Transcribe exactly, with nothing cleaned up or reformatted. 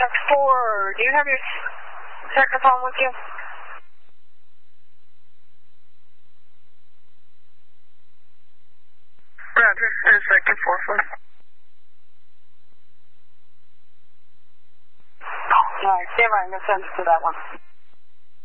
Sector four, do you have your sector phone with you? Roger, and Sector four, four. Alright, stand by, I'm going to send it to that one.